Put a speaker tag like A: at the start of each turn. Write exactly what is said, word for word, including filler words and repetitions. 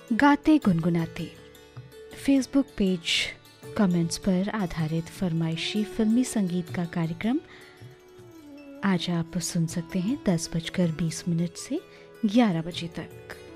A: गाते गुनगुनाते Facebook page comments पर आधारित फरमाइशी फिल्मी संगीत का कार्यक्रम आज आप सुन सकते हैं दस बजकर बीस मिनट से ग्यारह बजे तक।